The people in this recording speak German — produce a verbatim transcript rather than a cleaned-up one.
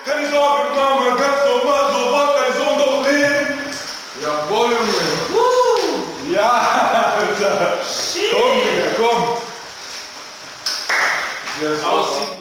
Keine Sorge, Mama, ganz normal, so macht dein Sohn doch leben. Jawohl, Junge. Ja, Alter. Komm, Junge, komm. Yes,